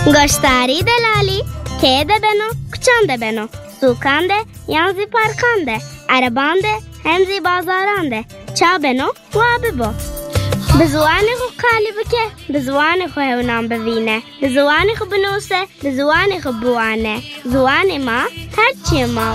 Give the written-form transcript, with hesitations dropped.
گشتاری دلالی که ده بنو کچان ده بنو سوکان ده یانزی پارکان ده عربان ده همزی بازاران ده چا بنو و ببو بزوانی خو کالی بکه بزوانی خو هونام ببینه بزوانی خو بنوسه بزوانی خو بوانه زوانی ما هرچی ما